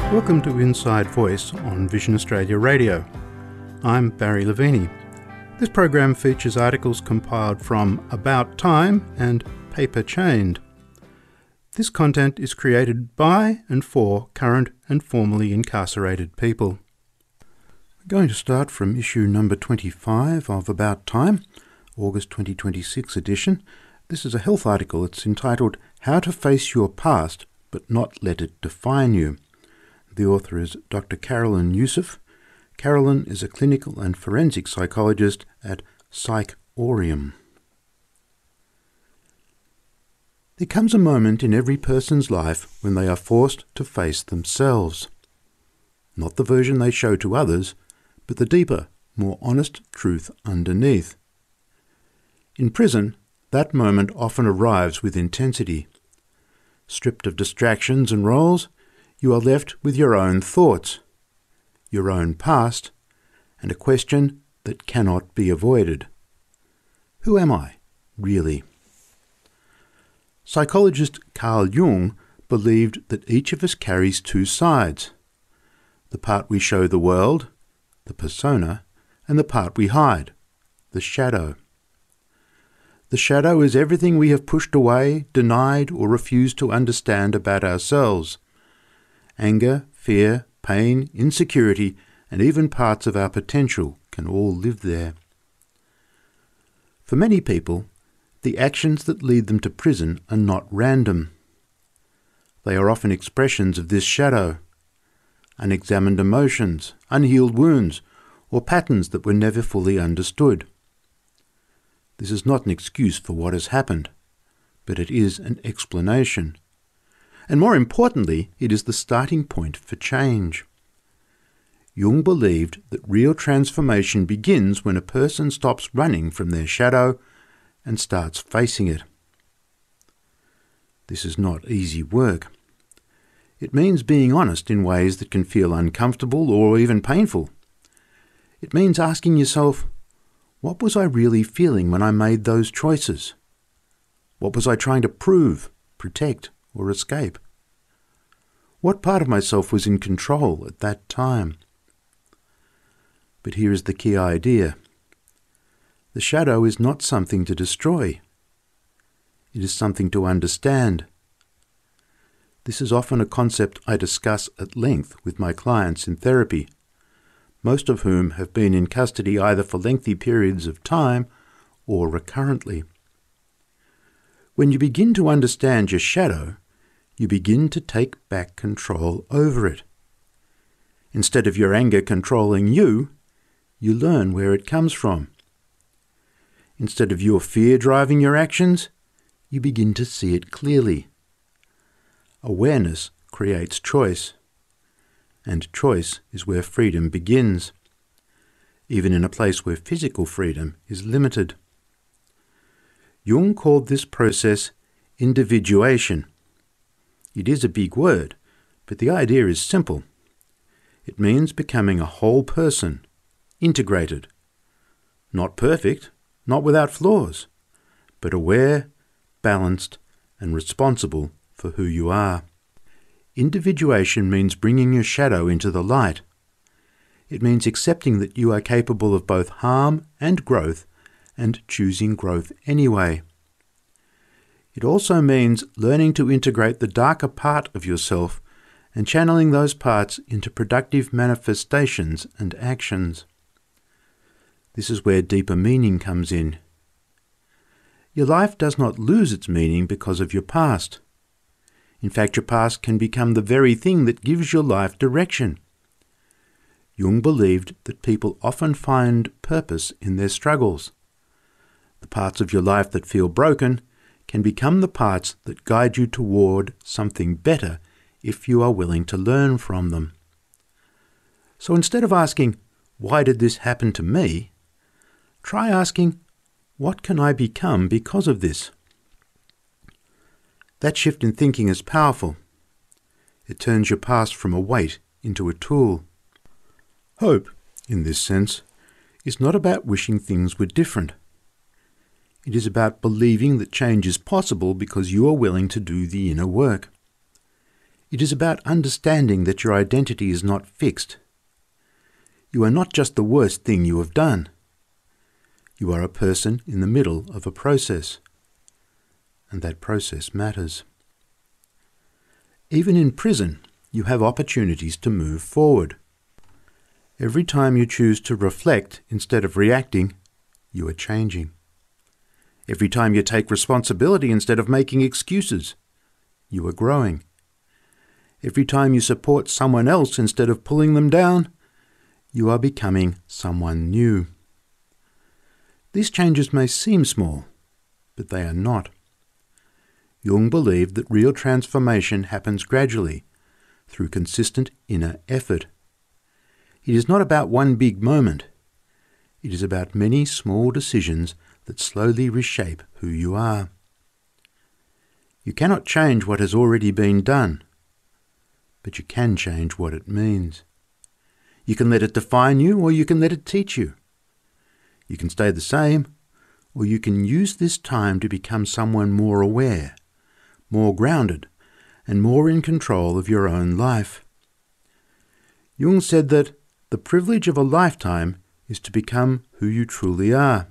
Welcome to Inside Voice on Vision Australia Radio. I'm Barry Levini. This program features articles compiled from About Time and Paper Chained. This content is created by and for current and formerly incarcerated people. We're going to start from issue number 25 of About Time, August 2026 edition. This is a health article. It's entitled How to Face Your Past But Not Let It Define You. The author is Dr. Carolyn Yusuf. Carolyn is a clinical and forensic psychologist at Psych-Orium. There comes a moment in every person's life when they are forced to face themselves. Not the version they show to others, but the deeper, more honest truth underneath. In prison, that moment often arrives with intensity. Stripped of distractions and roles, you are left with your own thoughts, your own past, and a question that cannot be avoided. Who am I, really? Psychologist Carl Jung believed that each of us carries two sides: the part we show the world, the persona, and the part we hide, the shadow. The shadow is everything we have pushed away, denied, or refused to understand about ourselves. Anger, fear, pain, insecurity, and even parts of our potential can all live there. For many people, the actions that lead them to prison are not random. They are often expressions of this shadow: unexamined emotions, unhealed wounds, or patterns that were never fully understood. This is not an excuse for what has happened, but it is an explanation. And more importantly, it is the starting point for change. Jung believed that real transformation begins when a person stops running from their shadow and starts facing it. This is not easy work. It means being honest in ways that can feel uncomfortable or even painful. It means asking yourself, what was I really feeling when I made those choices? What was I trying to prove, protect, or escape? What part of myself was in control at that time? But here is the key idea. The shadow is not something to destroy. It is something to understand. This is often a concept I discuss at length with my clients in therapy, most of whom have been in custody either for lengthy periods of time or recurrently. When you begin to understand your shadow, you begin to take back control over it. Instead of your anger controlling you, you learn where it comes from. Instead of your fear driving your actions, you begin to see it clearly. Awareness creates choice, and choice is where freedom begins, even in a place where physical freedom is limited. Jung called this process individuation. It is a big word, but the idea is simple. It means becoming a whole person, integrated. Not perfect, not without flaws, but aware, balanced, and responsible for who you are. Individuation means bringing your shadow into the light. It means accepting that you are capable of both harm and growth, and choosing growth anyway. It also means learning to integrate the darker part of yourself and channeling those parts into productive manifestations and actions. This is where deeper meaning comes in. Your life does not lose its meaning because of your past. In fact, your past can become the very thing that gives your life direction. Jung believed that people often find purpose in their struggles. The parts of your life that feel broken can become the parts that guide you toward something better if you are willing to learn from them. So instead of asking, why did this happen to me? Try asking, what can I become because of this? That shift in thinking is powerful. It turns your past from a weight into a tool. Hope, in this sense, is not about wishing things were different. It is about believing that change is possible because you are willing to do the inner work. It is about understanding that your identity is not fixed. You are not just the worst thing you have done. You are a person in the middle of a process, and that process matters. Even in prison, you have opportunities to move forward. Every time you choose to reflect instead of reacting, you are changing. Every time you take responsibility instead of making excuses, you are growing. Every time you support someone else instead of pulling them down, you are becoming someone new. These changes may seem small, but they are not. Jung believed that real transformation happens gradually, through consistent inner effort. It is not about one big moment. It is about many small decisions that slowly reshape who you are. You cannot change what has already been done, but you can change what it means. You can let it define you, or you can let it teach you. You can stay the same, or you can use this time to become someone more aware, more grounded, and more in control of your own life. Jung said that the privilege of a lifetime is to become who you truly are.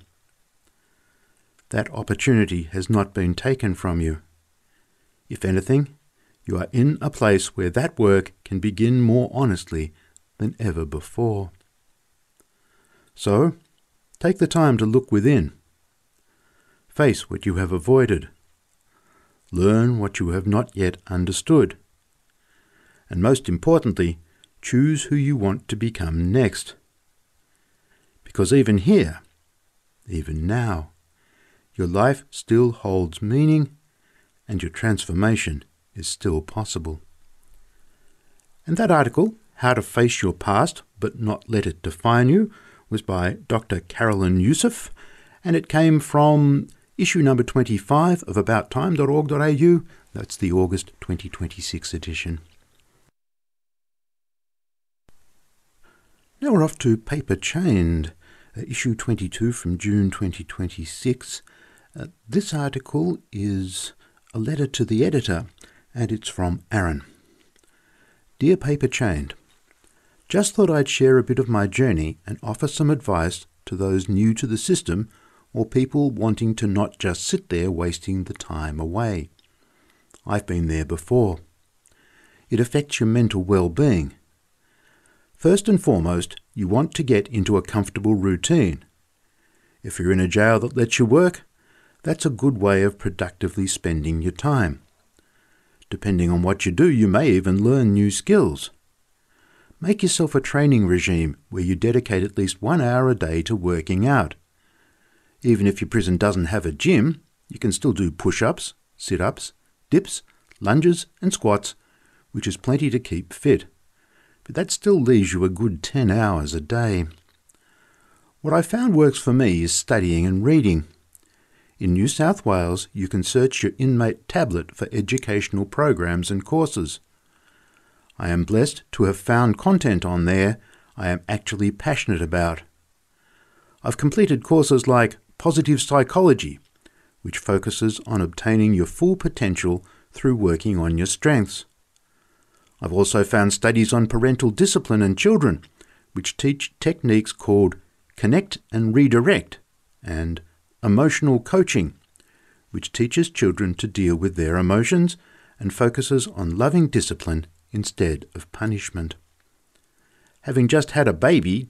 That opportunity has not been taken from you. If anything, you are in a place where that work can begin more honestly than ever before. So, take the time to look within. Face what you have avoided. Learn what you have not yet understood. And most importantly, choose who you want to become next. Because even here, even now, your life still holds meaning and your transformation is still possible. And that article, How to Face Your Past But Not Let It Define You, was by Dr. Carolyn Youssef, and it came from issue number 25 of abouttime.org.au. That's the August 2026 edition. Now we're off to Paper Chained, issue 22 from June 2026. This article is a letter to the editor, and it's from Aaron. Dear Paper Chained, just thought I'd share a bit of my journey and offer some advice to those new to the system or people wanting to not just sit there wasting the time away. I've been there before. It affects your mental well-being. First and foremost, you want to get into a comfortable routine. If you're in a jail that lets you work, that's a good way of productively spending your time. Depending on what you do, you may even learn new skills. Make yourself a training regime where you dedicate at least 1 hour a day to working out. Even if your prison doesn't have a gym, you can still do push-ups, sit-ups, dips, lunges and squats, which is plenty to keep fit. But that still leaves you a good 10 hours a day. What I found works for me is studying and reading. In New South Wales, you can search your inmate tablet for educational programs and courses. I am blessed to have found content on there I am actually passionate about. I've completed courses like Positive Psychology, which focuses on obtaining your full potential through working on your strengths. I've also found studies on parental discipline and children, which teach techniques called Connect and Redirect, and Emotional Coaching, which teaches children to deal with their emotions and focuses on loving discipline instead of punishment. Having just had a baby,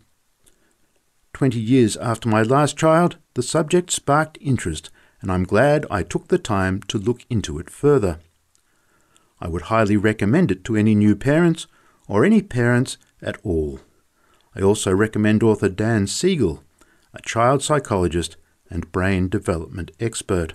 20 years after my last child, the subject sparked interest, and I'm glad I took the time to look into it further. I would highly recommend it to any new parents or any parents at all. I also recommend author Dan Siegel, a child psychologist and brain development expert.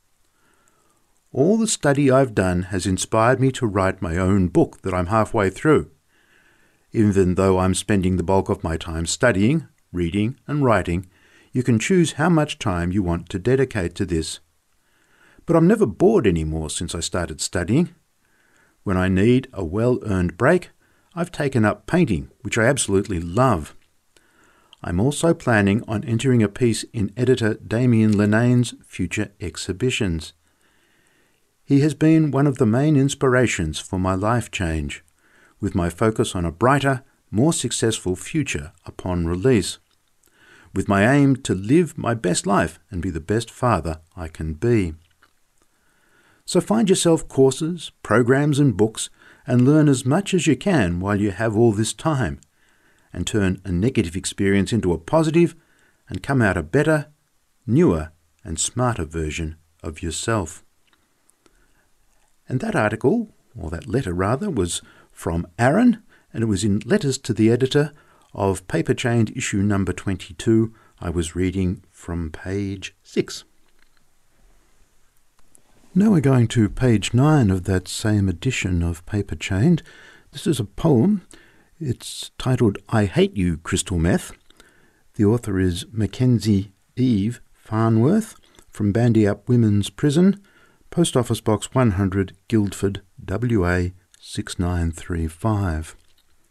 All the study I've done has inspired me to write my own book that I'm halfway through. Even though I'm spending the bulk of my time studying, reading and writing, you can choose how much time you want to dedicate to this. But I'm never bored anymore since I started studying. When I need a well-earned break, I've taken up painting, which I absolutely love. I'm also planning on entering a piece in editor Damien Linane's future exhibitions. He has been one of the main inspirations for my life change, with my focus on a brighter, more successful future upon release, with my aim to live my best life and be the best father I can be. So find yourself courses, programs and books and learn as much as you can while you have all this time, and turn a negative experience into a positive and come out a better, newer and smarter version of yourself. And that article, or that letter rather, was from Aaron, and it was in Letters to the Editor of Paper Chained issue number 22. I was reading from page 6. Now we're going to page 9 of that same edition of Paper Chained. This is a poem. It's titled I Hate You, Crystal Meth. The author is Mackenzie Eve Farnworth from Bandy Up Women's Prison, Post Office Box 100, Guildford, WA 6935.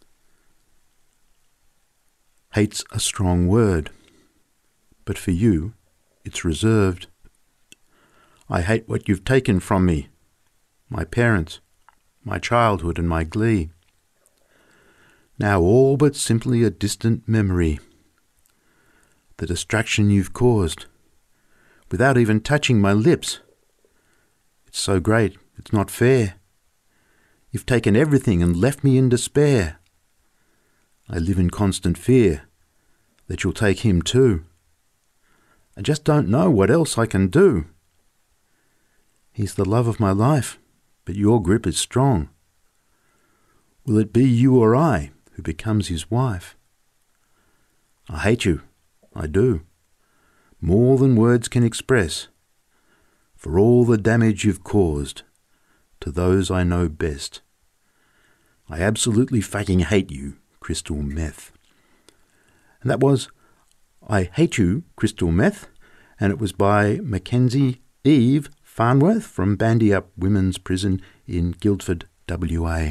Hate's a strong word, but for you it's reserved. I hate what you've taken from me, my parents, my childhood and my glee. Now all but simply a distant memory. The distraction you've caused, without even touching my lips. It's so great, it's not fair. You've taken everything and left me in despair. I live in constant fear that you'll take him too. I just don't know what else I can do. He's the love of my life, but your grip is strong. Will it be you or I who becomes his wife? I hate you, I do, more than words can express, for all the damage you've caused to those I know best. I absolutely fucking hate you, Crystal Meth. And that was I Hate You, Crystal Meth, and it was by Mackenzie Eve Farnworth from Bandy Up Women's Prison in Guildford, WA.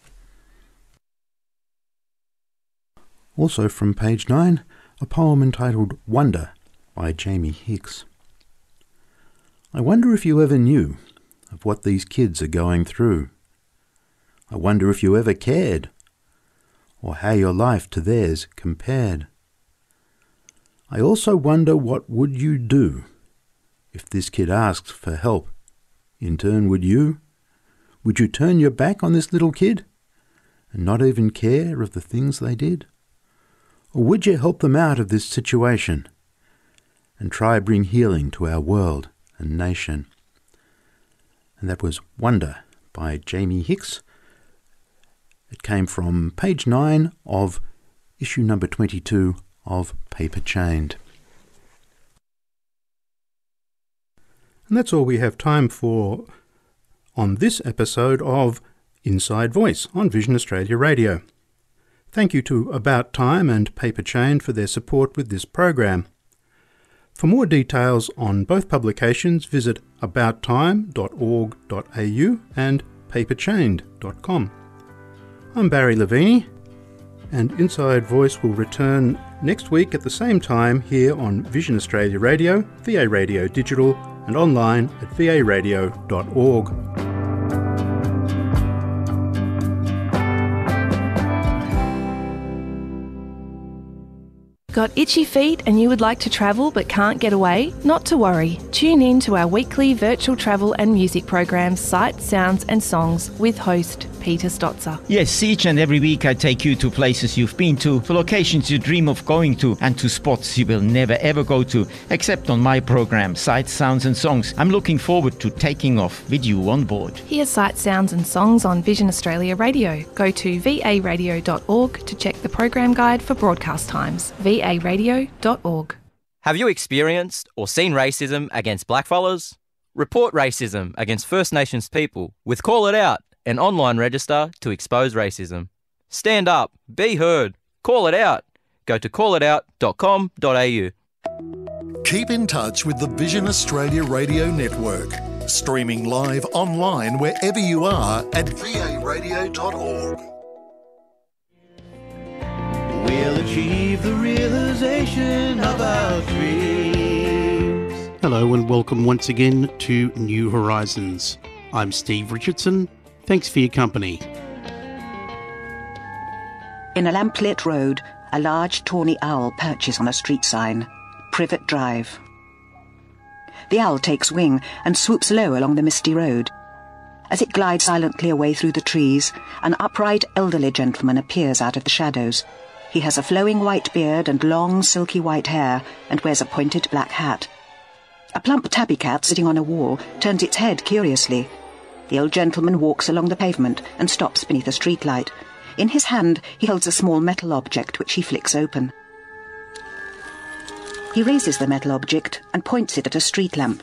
Also from page 9, a poem entitled Wonder by Jamie Hicks. I wonder if you ever knew of what these kids are going through. I wonder if you ever cared, or how your life to theirs compared. I also wonder what would you do if this kid asked for help. In turn, would you? Would you turn your back on this little kid and not even care of the things they did? Or would you help them out of this situation and try bring healing to our world and nation? And that was Wonder by Jamie Hicks. It came from page 9 of issue number 22 of Paper Chained. And that's all we have time for on this episode of Inside Voice on Vision Australia Radio. Thank you to About Time and Paper Chained for their support with this program. For more details on both publications, visit abouttime.org.au and paperchained.com. I'm Barry Levine, and Inside Voice will return next week at the same time here on Vision Australia Radio, VA Radio Digital, and online at varadio.org. Got itchy feet and you would like to travel but can't get away? Not to worry. Tune in to our weekly virtual travel and music programs, Sights, Sounds and Songs with host Peter Stotzer. Yes, each and every week I take you to places you've been to locations you dream of going to, and to spots you will never ever go to, except on my program, Sights, Sounds and Songs. I'm looking forward to taking off with you on board. Hear Sights, Sounds and Songs on Vision Australia Radio. Go to varadio.org to check the program guide for broadcast times. varadio.org. Have you experienced or seen racism against blackfellas? Report racism against First Nations people with Call It Out, an online register to expose racism. Stand up, be heard, call it out. Go to callitout.com.au. Keep in touch with the Vision Australia Radio Network. Streaming live online wherever you are at varadio.org. We'll achieve the realization of our dreams. Hello and welcome once again to New Horizons. I'm Steve Richardson. Thanks for your company. In a lamplit road, a large tawny owl perches on a street sign, Privet Drive. The owl takes wing and swoops low along the misty road. As it glides silently away through the trees, an upright elderly gentleman appears out of the shadows. He has a flowing white beard and long silky white hair and wears a pointed black hat. A plump tabby cat sitting on a wall turns its head curiously. The old gentleman walks along the pavement and stops beneath a streetlight. In his hand he holds a small metal object which he flicks open. He raises the metal object and points it at a street lamp.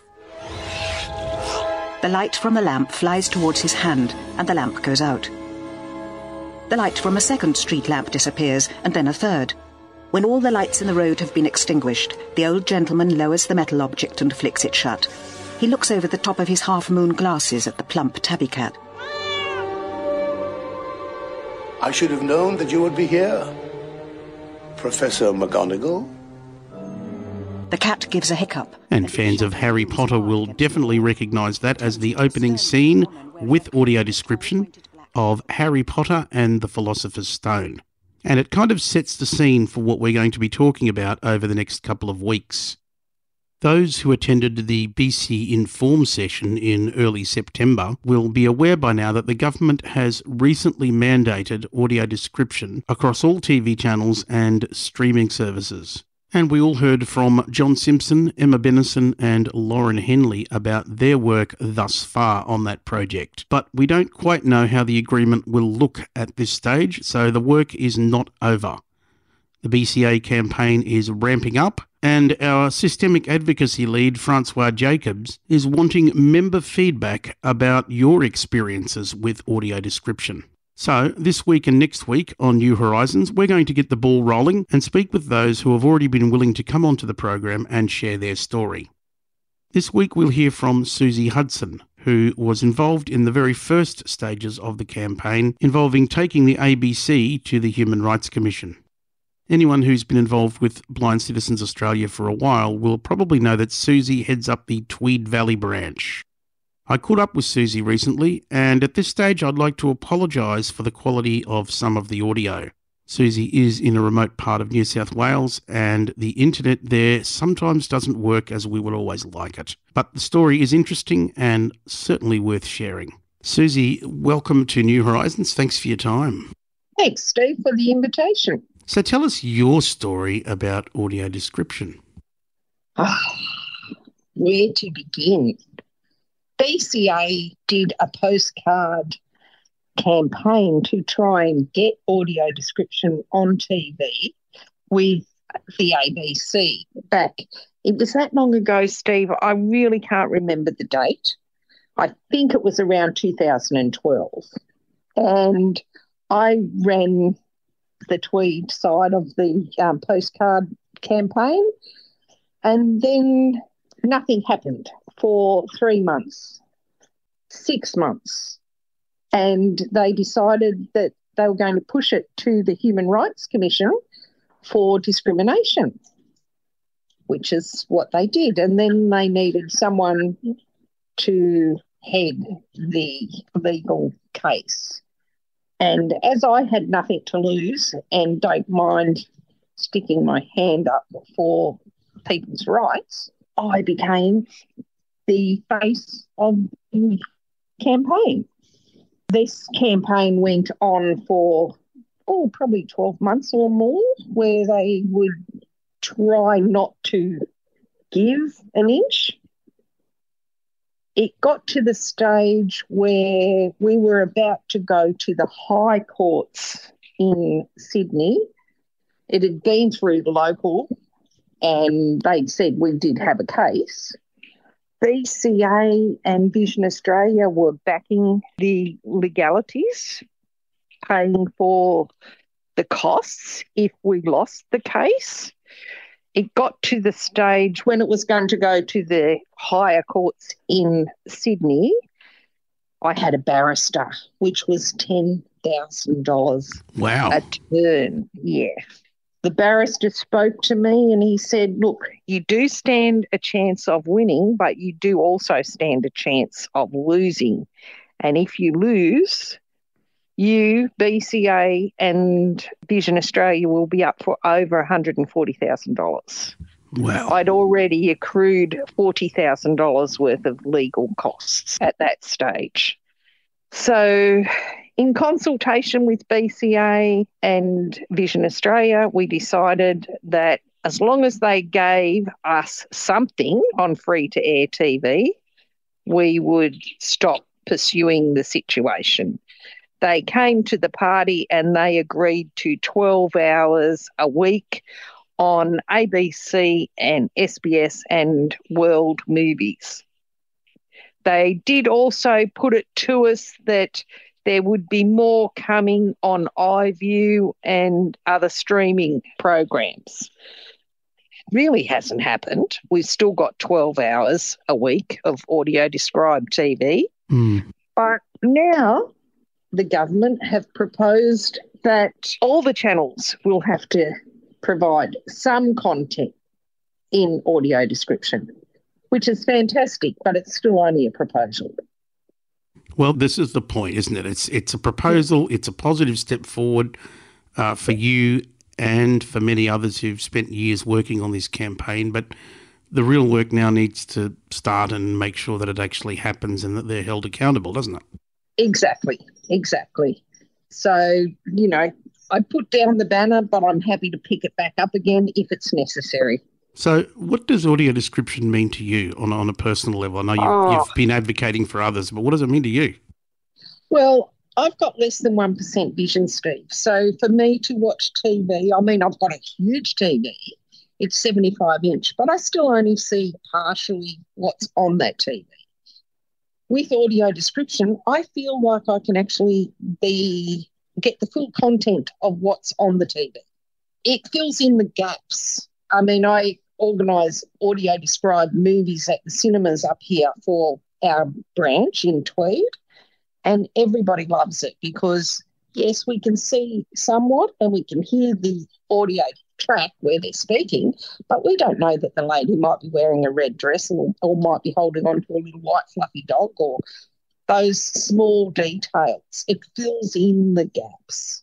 The light from the lamp flies towards his hand and the lamp goes out. The light from a second street lamp disappears and then a third. When all the lights in the road have been extinguished, the old gentleman lowers the metal object and flicks it shut. He looks over the top of his half-moon glasses at the plump tabby cat. I should have known that you would be here, Professor McGonagall. The cat gives a hiccup. And fans of Harry Potter will definitely recognise that as the opening scene with audio description of Harry Potter and the Philosopher's Stone. And it kind of sets the scene for what we're going to be talking about over the next couple of weeks. Those who attended the BC Inform session in early September will be aware by now that the government has recently mandated audio description across all TV channels and streaming services. And we all heard from John Simpson, Emma Bennison and Lauren Henley about their work thus far on that project. But we don't quite know how the agreement will look at this stage, so the work is not over. The BCA campaign is ramping up, and our systemic advocacy lead, Francois Jacobs, is wanting member feedback about your experiences with audio description. So, this week and next week on New Horizons, we're going to get the ball rolling and speak with those who have already been willing to come onto the program and share their story. This week we'll hear from Susie Hudson, who was involved in the very first stages of the campaign involving taking the ABC to the Human Rights Commission. Anyone who's been involved with Blind Citizens Australia for a while will probably know that Susie heads up the Tweed Valley branch. I caught up with Susie recently, and at this stage I'd like to apologise for the quality of some of the audio. Susie is in a remote part of New South Wales, and the internet there sometimes doesn't work as we would always like it. But the story is interesting and certainly worth sharing. Susie, welcome to New Horizons. Thanks for your time. Thanks, Steve, for the invitation. So tell us your story about audio description. Where to begin? BCA did a postcard campaign to try and get audio description on TV with the ABC back. It was that long ago, Steve, I really can't remember the date. I think it was around 2012. And I ran the Tweed side of the postcard campaign, and then nothing happened for 3 months, 6 months, and they decided that they were going to push it to the Human Rights Commission for discrimination, which is what they did. And then they needed someone to head the legal case. And as I had nothing to lose and don't mind sticking my hand up for people's rights, I became the face of the campaign. This campaign went on for, probably 12 months or more, where they would try not to give an inch. It got to the stage where we were about to go to the High Courts in Sydney. It had been through the local, and they'd said we did have a case. BCA and Vision Australia were backing the legalities, paying for the costs if we lost the case. It got to the stage when it was going to go to the higher courts in Sydney, I had a barrister, which was $10,000 Wow. a turn. Yeah. The barrister spoke to me and he said, look, you do stand a chance of winning, but you do also stand a chance of losing. And if you lose, you, BCA and Vision Australia will be up for over $140,000. Wow. I'd already accrued $40,000 worth of legal costs at that stage. So in consultation with BCA and Vision Australia, we decided that as long as they gave us something on free-to-air TV, we would stop pursuing the situation. They came to the party and they agreed to 12 hours a week on ABC and SBS and World Movies. They did also put it to us that there would be more coming on iView and other streaming programs. Really hasn't happened. We've still got 12 hours a week of audio described TV. But now the government have proposed that all the channels will have to provide some content in audio description, which is fantastic, but it's still only a proposal. Well, this is the point, isn't it? It's a proposal. It's a positive step forward for you and for many others who've spent years working on this campaign. But the real work now needs to start and make sure that it actually happens and that they're held accountable, doesn't it? Exactly. So, I put down the banner, but I'm happy to pick it back up again if it's necessary. So what does audio description mean to you on a personal level? I know you've been advocating for others, but what does it mean to you? Well, I've got less than 1% vision, Steve. So for me to watch TV, I've got a huge TV. It's 75-inch, but I still only see partially what's on that TV. With audio description, I feel like I can actually get the full content of what's on the TV. It fills in the gaps. I organise audio described movies at the cinemas up here for our branch in Tweed, and everybody loves it because, yes, we can see somewhat and we can hear the audio track where they're speaking, but we don't know that the lady might be wearing a red dress or might be holding on to a little white fluffy dog, or those small details. It fills in the gaps.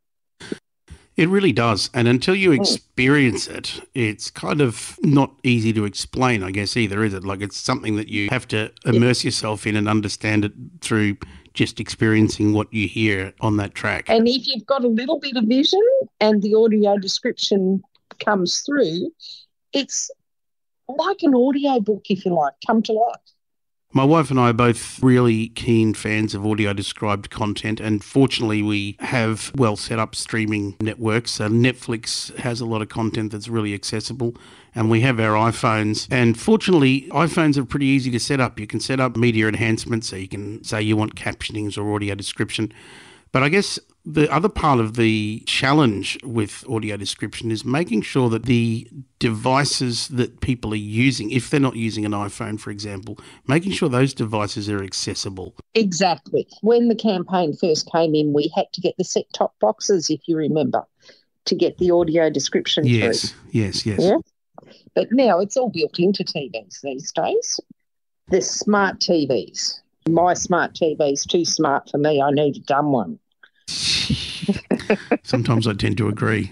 It really does. And until you experience it, it's kind of not easy to explain, I guess, either, is it? Like, it's something that you have to immerse yourself in and understand it through just experiencing what you hear on that track. And if you've got a little bit of vision and the audio description comes through, it's like an audio book, if you like, come to life. My wife and I are both really keen fans of audio described content, and fortunately we have well set up streaming networks. Netflix has a lot of content that's really accessible, and we have our iPhones, and fortunately iPhones are pretty easy to set up. You can set up media enhancement, so you can say you want captionings or audio description. But I guess the other part of the challenge with audio description is making sure that the devices that people are using, if they're not using an iPhone, for example, making sure those devices are accessible. Exactly. When the campaign first came in, we had to get the set-top boxes, if you remember, to get the audio description through. Yes. Yeah? But now it's all built into TVs these days. The smart TVs. My smart TV's too smart for me. I need a dumb one. Sometimes I tend to agree.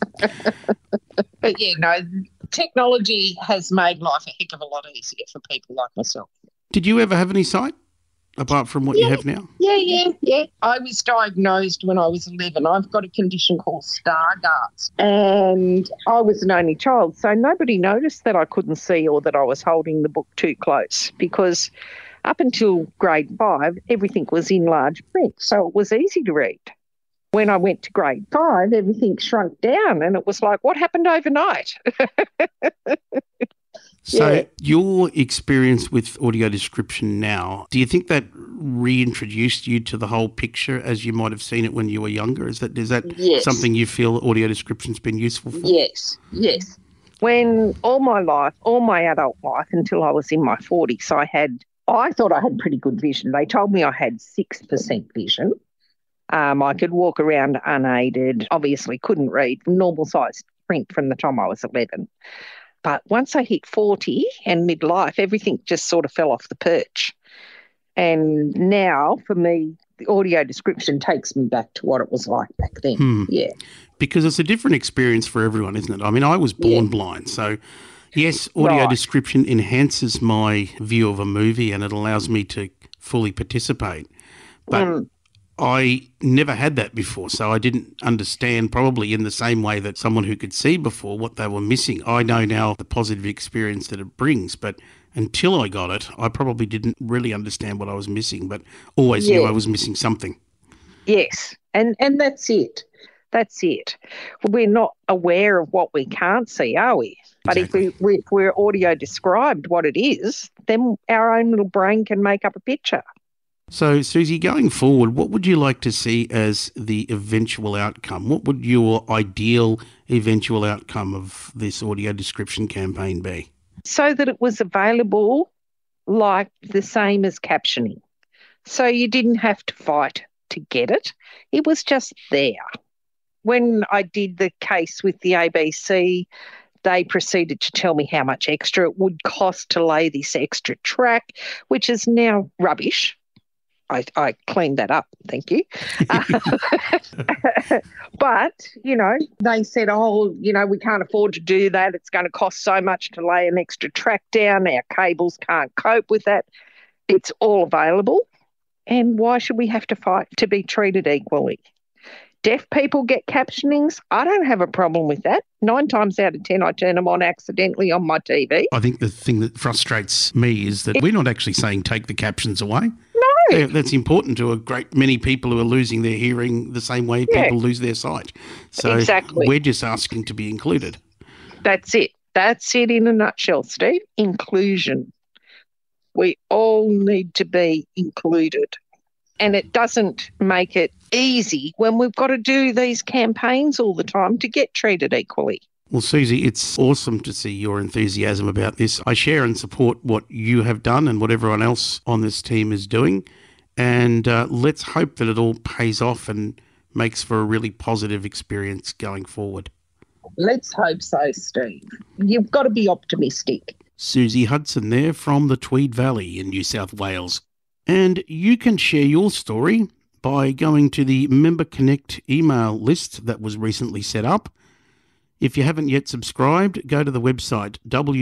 But technology has made life a heck of a lot easier for people like myself. Did you ever have any sight apart from what you have now? Yeah. I was diagnosed when I was 11. I've got a condition called Stargardt's, and I was an only child, so nobody noticed that I couldn't see or that I was holding the book too close, because up until grade 5, everything was in large print, so it was easy to read. When I went to grade 5, everything shrunk down, and it was like, what happened overnight? So your experience with audio description now, do you think that reintroduced you to the whole picture as you might have seen it when you were younger? Is that something you feel audio description's been useful for? Yes. When all my adult life until I was in my 40s, I thought I had pretty good vision. They told me I had 6% vision. I could walk around unaided, obviously couldn't read, normal-sized print from the time I was 11. But once I hit 40 and midlife, everything just sort of fell off the perch. And now, for me, the audio description takes me back to what it was like back then. Yeah. Because it's a different experience for everyone, isn't it? I mean, I was born blind, so yes, audio description enhances my view of a movie and it allows me to fully participate. But I never had that before, so I didn't understand probably in the same way that someone who could see before what they were missing. I know now the positive experience that it brings, but until I got it, I probably didn't really understand what I was missing, but always knew I was missing something. Yes, and that's it. That's it. We're not aware of what we can't see, are we? But if we're audio described what it is, then our own little brain can make up a picture. So, Susie, going forward, what would you like to see as the eventual outcome? What would your ideal eventual outcome of this audio description campaign be? So that it was available like the same as captioning. So you didn't have to fight to get it. It was just there. When I did the case with the ABC, they proceeded to tell me how much extra it would cost to lay this extra track, which is now rubbish. I cleaned that up, thank you. But, you know, they said, we can't afford to do that. It's going to cost so much to lay an extra track down. Our cables can't cope with that. It's all available. And why should we have to fight to be treated equally? Deaf people get captionings. I don't have a problem with that. 9 times out of 10, I turn them on accidentally on my TV. I think the thing that frustrates me is that we're not actually saying take the captions away. No. That's important to a great many people who are losing their hearing the same way people lose their sight. So we're just asking to be included. That's it. That's it in a nutshell, Steve. Inclusion. We all need to be included. And it doesn't make it easy when we've got to do these campaigns all the time to get treated equally. Well, Susie, it's awesome to see your enthusiasm about this. I share and support what you have done and what everyone else on this team is doing. And let's hope that it all pays off and makes for a really positive experience going forward. Let's hope so, Steve. You've got to be optimistic. Susie Hudson there from the Tweed Valley in New South Wales. And you can share your story by going to the Member Connect email list that was recently set up. If you haven't yet subscribed, go to the website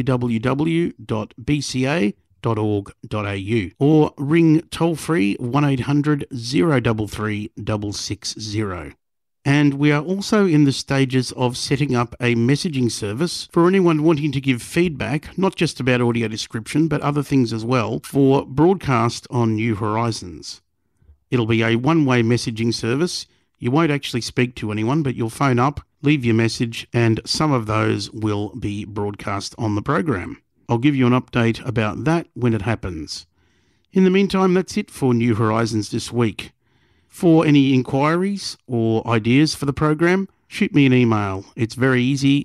www.bca.org.au or ring toll-free 1800 033 660. And we are also in the stages of setting up a messaging service for anyone wanting to give feedback, not just about audio description, but other things as well, for broadcast on New Horizons. It'll be a one-way messaging service. You won't actually speak to anyone, but you'll phone up, leave your message, and some of those will be broadcast on the program. I'll give you an update about that when it happens. In the meantime, that's it for New Horizons this week. For any inquiries or ideas for the program, shoot me an email. It's very easy,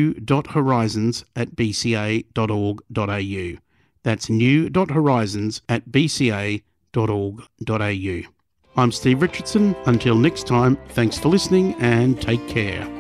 new.horizons@bca.org.au. That's new.horizons@bca.org.au. I'm Steve Richardson. Until next time, thanks for listening and take care.